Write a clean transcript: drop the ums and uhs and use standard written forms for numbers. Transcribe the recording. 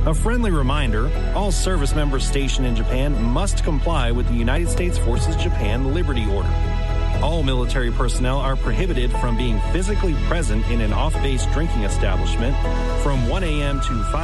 A friendly reminder, all service members stationed in Japan must comply with the United States Forces Japan Liberty Order. All military personnel are prohibited from being physically present in an off-base drinking establishment from 1 a.m. to 5